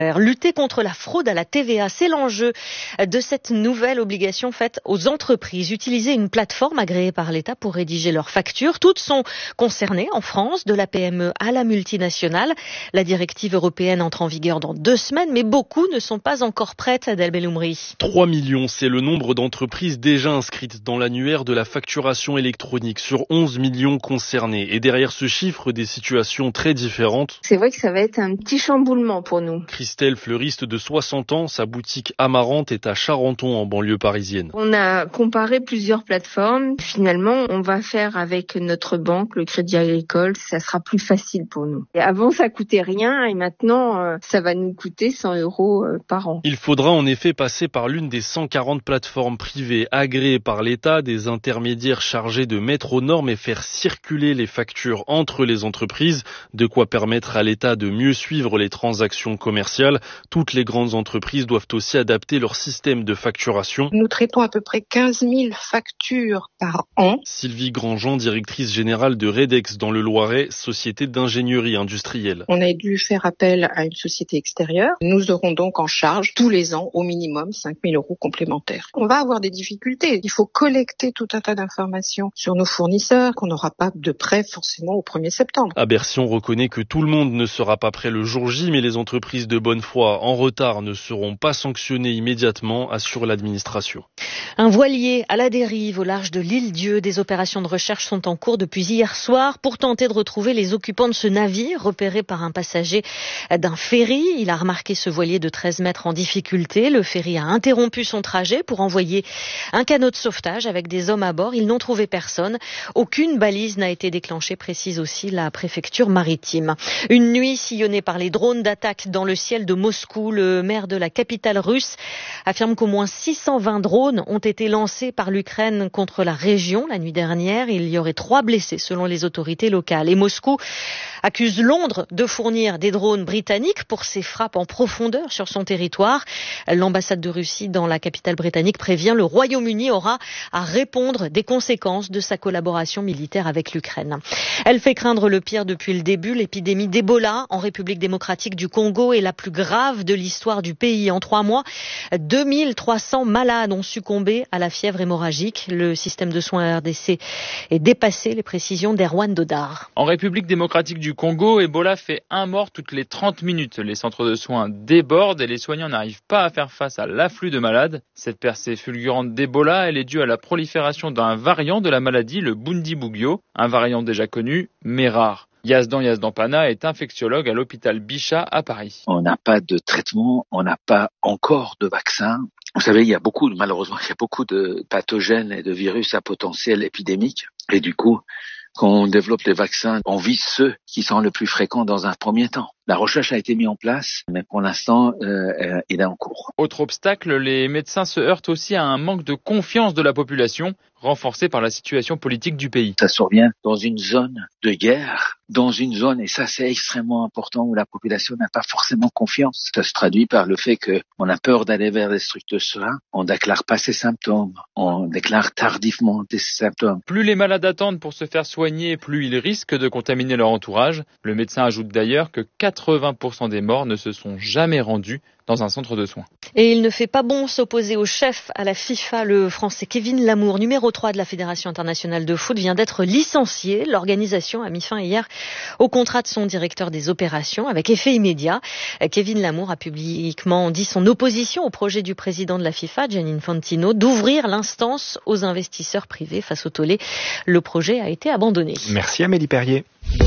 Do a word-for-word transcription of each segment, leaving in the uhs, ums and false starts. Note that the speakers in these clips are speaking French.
Lutter contre la fraude à la T V A, c'est l'enjeu de cette nouvelle obligation faite aux entreprises. Utiliser une plateforme agréée par l'État pour rédiger leurs factures. Toutes sont concernées en France, de la P M E à la multinationale. La directive européenne entre en vigueur dans deux semaines, mais beaucoup ne sont pas encore prêtes, Adèle Belloumri. trois millions, c'est le nombre d'entreprises déjà inscrites dans l'annuaire de la facturation électronique sur onze millions concernés. Et derrière ce chiffre, des situations très différentes. C'est vrai que ça va être un petit chamboulement pour nous. Christelle, fleuriste de soixante ans, sa boutique Amarante est à Charenton en banlieue parisienne. On a comparé plusieurs plateformes. Finalement, on va faire avec notre banque, le Crédit Agricole, ça sera plus facile pour nous. Et avant, ça coûtait rien et maintenant, euh, ça va nous coûter cent euros euh, par an. Il faudra en effet passer par l'une des cent quarante plateformes privées agréées par l'État, des intermédiaires chargés de mettre aux normes et faire circuler les factures entre les entreprises, de quoi permettre à l'État de mieux suivre les transactions commerciales. Toutes les grandes entreprises doivent aussi adapter leur système de facturation. Nous traitons à peu près quinze mille factures par an. Sylvie Grandjean, directrice générale de Redex dans le Loiret, société d'ingénierie industrielle. On a dû faire appel à une société extérieure. Nous aurons donc en charge tous les ans au minimum cinq mille euros complémentaires. On va avoir des difficultés. Il faut collecter tout un tas d'informations sur nos fournisseurs qu'on n'aura pas de prêt forcément au premier septembre. À Bercy, on reconnaît que tout le monde ne sera pas prêt le jour J, mais les entreprises de bonne foi en retard ne seront pas sanctionnées immédiatement, assure l'administration. Un voilier à la dérive au large de l'île Dieu. Des opérations de recherche sont en cours depuis hier soir pour tenter de retrouver les occupants de ce navire repéré par un passager d'un ferry. Il a remarqué ce voilier de treize mètres en difficulté. Le ferry a interrompu son trajet pour envoyer un canot de sauvetage avec des hommes à bord. Ils n'ont trouvé personne. Aucune balise n'a été déclenchée, précise aussi la préfecture maritime. Une nuit sillonnée par les drones d'attaque dans le ciel de Moscou. Le maire de la capitale russe affirme qu'au moins six cent vingt drones ont été lancés par l'Ukraine contre la région la nuit dernière. Il y aurait trois blessés selon les autorités locales. Et Moscou accuse Londres de fournir des drones britanniques pour ses frappes en profondeur sur son territoire. L'ambassade de Russie dans la capitale britannique prévient le Royaume-Uni aura à répondre des conséquences de sa collaboration militaire avec l'Ukraine. Elle fait craindre le pire depuis le début. L'épidémie d'Ebola en République démocratique du Congo est la plus grave de l'histoire du pays. En trois mois, deux mille trois cents malades ont succombé à la fièvre hémorragique. Le système de soins R D C est dépassé. Les précisions d'Erwan Dodar. En République démocratique du Congo, Ebola fait un mort toutes les trente minutes. Les centres de soins débordent et les soignants n'arrivent pas à faire face à l'afflux de malades. Cette percée fulgurante d'Ebola, elle est due à la prolifération d'un variant de la maladie, le Bundibugyo, un variant déjà connu, mais rare. Yazdan Yazdan-Pana est infectiologue à l'hôpital Bichat à Paris. On n'a pas de traitement, on n'a pas encore de vaccin. Vous savez, il y a beaucoup, malheureusement, il y a beaucoup de pathogènes et de virus à potentiel épidémique. Et du coup, quand on développe les vaccins, on vise ceux qui sont le plus fréquents dans un premier temps. La recherche a été mise en place, mais pour l'instant, euh, il est en cours. Autre obstacle, les médecins se heurtent aussi à un manque de confiance de la population, renforcé par la situation politique du pays. Ça survient dans une zone de guerre, dans une zone, et ça c'est extrêmement important, où la population n'a pas forcément confiance. Ça se traduit par le fait qu'on a peur d'aller vers des structures de soins, on déclare pas ses symptômes, on déclare tardivement des symptômes. Plus les malades attendent pour se faire soigner, plus ils risquent de contaminer leur entourage. Le médecin ajoute d'ailleurs que quatre-vingts pour cent des morts ne se sont jamais rendus dans un centre de soins. Et il ne fait pas bon s'opposer au chef à la FIFA. Le Français Kevin Lamour, numéro trois de la Fédération internationale de foot, vient d'être licencié. L'organisation a mis fin hier au contrat de son directeur des opérations avec effet immédiat. Kevin Lamour a publiquement dit son opposition au projet du président de la FIFA, Gianni Infantino, d'ouvrir l'instance aux investisseurs privés face au tollé. Le projet a été abandonné. Merci Amélie Perrier.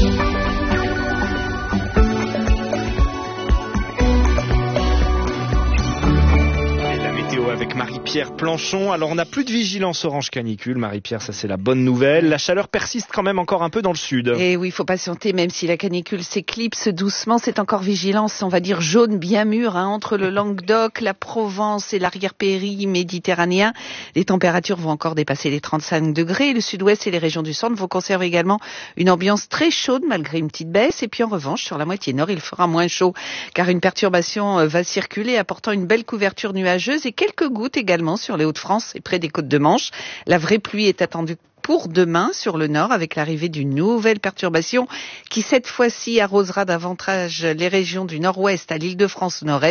Avec Marie-Pierre Planchon. Alors on n'a plus de vigilance orange canicule, Marie-Pierre, ça c'est la bonne nouvelle. La chaleur persiste quand même encore un peu dans le sud. Et oui, il faut patienter, même si la canicule s'éclipse doucement, c'est encore vigilance, on va dire jaune bien mûre, hein, entre le Languedoc, la Provence et l'arrière-péri méditerranéen. Les températures vont encore dépasser les trente-cinq degrés. Le sud-ouest et les régions du centre vont conserver également une ambiance très chaude malgré une petite baisse. Et puis en revanche, sur la moitié nord, il fera moins chaud car une perturbation va circuler apportant une belle couverture nuageuse et quelques gouttes également sur les Hauts-de-France et près des côtes de Manche. La vraie pluie est attendue pour demain sur le nord avec l'arrivée d'une nouvelle perturbation qui cette fois-ci arrosera davantage les régions du nord-ouest à l'Île-de-France nord-est.